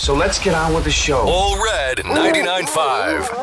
So let's get on with the show. All Red 99.5.